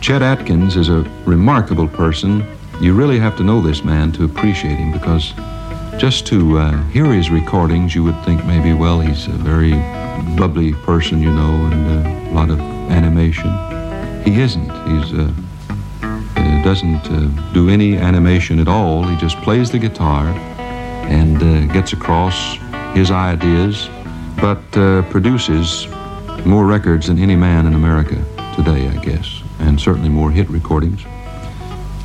Chet Atkins is a remarkable person. You really have to know this man to appreciate him, because just to hear his recordings, you would think maybe, well, he's a very bubbly person, you know, and a lot of animation. He isn't. He doesn't do any animation at all. He just plays the guitar and gets across his ideas, but produces more records than any man in America today, I guess, and certainly more hit recordings.